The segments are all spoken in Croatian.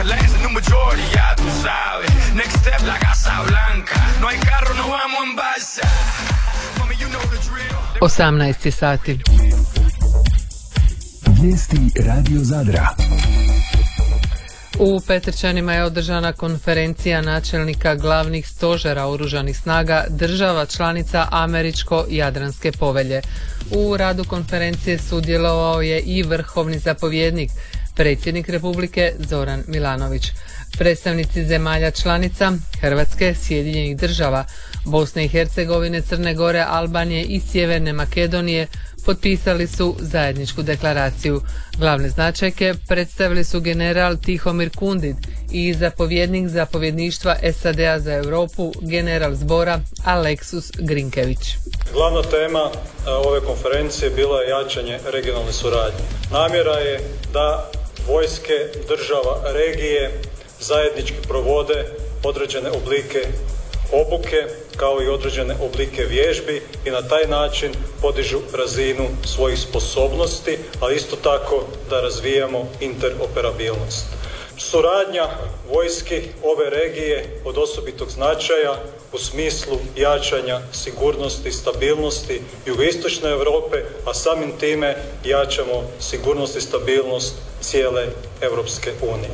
lands in the majority, ya tú sabes. Next step, la Casa Blanca. No hay carro, no vamos en balsa. Mami, you know the drill. 18 sati. Vijesti Radio Zadra. U Petrčanima je održana konferencija načelnika glavnih stožera oružanih snaga država članica Američko-Jadranske povelje. U radu konferencije sudjelovao je i vrhovni zapovjednik, predsjednik Republike Zoran Milanović. Predstavnici zemalja članica Hrvatske, Sjedinjenih država, Bosne i Hercegovine, Crne Gore, Albanije i Sjeverne Makedonije potpisali su zajedničku deklaraciju. Glavne značajke predstavili su general Tihomir Kundid i zapovjednik zapovjedništva SAD-a za Europu, general zbora Aleksus Grinkević. Glavna tema ove konferencije bila je jačanje regionalne suradnje. Namjera je da vojske država regije zajednički provode određene oblike obuke kao i određene oblike vježbi i na taj način podižu razinu svojih sposobnosti, ali isto tako da razvijamo interoperabilnost. Suradnja vojski ove regije od osobitog značaja u smislu jačanja sigurnosti i stabilnosti jugoistočne Europe, a samim time jačamo sigurnost i stabilnost cijele Europske unije.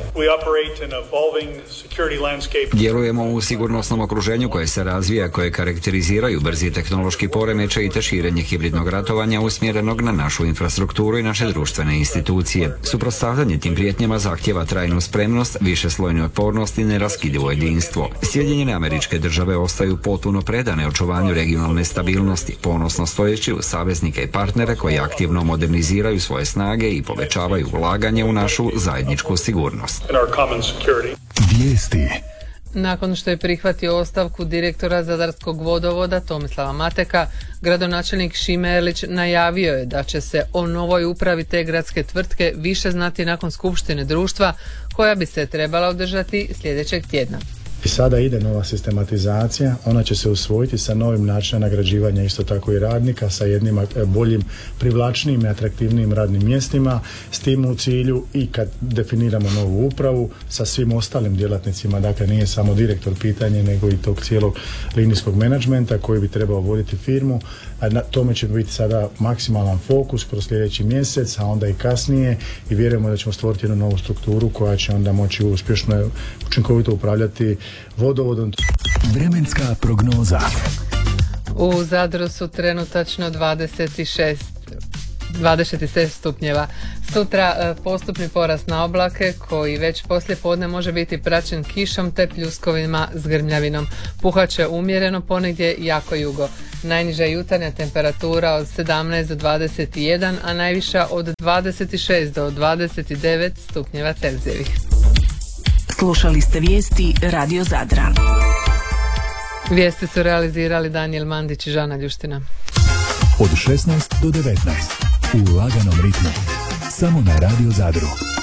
Djelujemo u sigurnosnom okruženju koje se razvija, koje karakteriziraju brzi tehnološki poremećaj te širenje hibridnog ratovanja usmjerenog na našu infrastrukturu i naše društvene institucije. Suprotstavljanje tim prijetnjama zahtjeva trajnu spremnost, višeslojnu otpornost i neraskidivo jedinstvo. Sjedinjene Američke Države ostaju potpuno predane očuvanju regionalne stabilnosti, ponosno stojeći uz saveznike i partnere koji aktivno moderniziraju svoje snage i povećavaju ulaganje u našu zajedničku sigurnost. Vijesti. Nakon što je prihvatio ostavku direktora Zadarskog vodovoda Tomislava Mateka, gradonačelnik Šime Erlić najavio je da će se o novoj upravi te gradske tvrtke više znati nakon skupštine društva koja bi se trebala održati sljedećeg tjedna. I sada ide nova sistematizacija, ona će se usvojiti sa novim načinom nagrađivanja isto tako i radnika, sa jednim boljim, privlačnijim i atraktivnijim radnim mjestima, s tim u cilju i kad definiramo novu upravu sa svim ostalim djelatnicima, dakle nije samo direktor pitanje, nego i tog cijelog linijskog menadžmenta koji bi trebao voditi firmu, a na tome će biti sada maksimalan fokus kroz sljedeći mjesec, a onda i kasnije i vjerujemo da ćemo stvoriti jednu novu strukturu koja će onda moći uspješno, učinkovito upravljati vodovodom. Vremenska prognoza. U Zadru su trenutačno 26 stupnjeva. Sutra postupni porast na oblake koji već poslije podne može biti praćen kišom te pljuskovima s grmljavinom. Puhaće umjereno, ponegdje jako jugo. Najniža jutarnja temperatura od 17 do 21, a najviša od 26 do 29 stupnjeva Celzijevih. Slušali ste vijesti Radio Zadra. Vijesti su realizirali Danijel Mandić i Žana Ljuština. Od 16 do 19 u laganom ritmu. Samo na Radio Zadru.